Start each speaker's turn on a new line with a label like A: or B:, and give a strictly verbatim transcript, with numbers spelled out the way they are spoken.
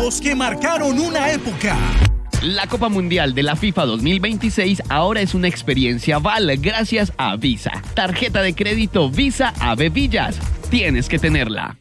A: partidos que marcaron una época.
B: La Copa Mundial de la FIFA dos mil veintiséis ahora es una experiencia V A L gracias a Visa. Tarjeta de crédito Visa Ave Villas. Tienes que tenerla.